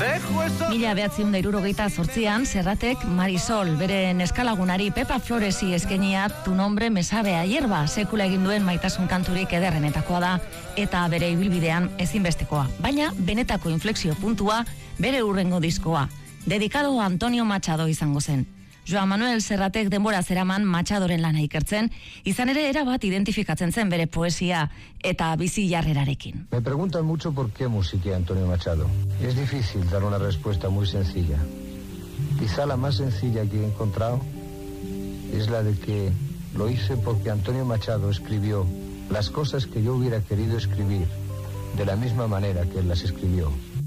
1978an Serratek Marisol, bere neskalagunari Pepa Floresi eskenia Tu nombre me sabe a hierba, sekula egin duen maitasun kanturik ederrenetakoa da, eta bere ibilbidean ezinbestekoa. Baina benetako inflexio puntua bere hurrengo diskoa, dedikado Antonio Machado izango zen. Joan Manuel Serratek denbora zeraman Machadoren lana ikertzen, izan ere erabat identifikatzen zen bere poesia eta bizi jarrerarekin. Me preguntan mucho por qué musiqué a Antonio Machado. Es difícil dar una respuesta muy sencilla. Quizá la más sencilla que he encontrado es la de que lo hice porque Antonio Machado escribió las cosas que yo hubiera querido escribir de la misma manera que él las escribió.